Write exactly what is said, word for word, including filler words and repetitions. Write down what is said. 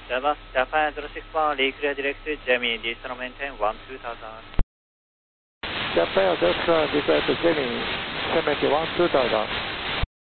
Java, Japan zero six one, reclear direct to Gemini, descent maintain one two thousand. Japan zero six one, declare to Gemini, seventy-one two thousand.